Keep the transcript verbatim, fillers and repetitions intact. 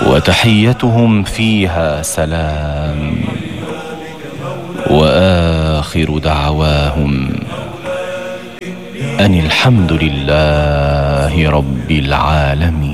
وتحيتهم فيها سلام، وآخر دعواهم أن الحمد لله رب العالمين.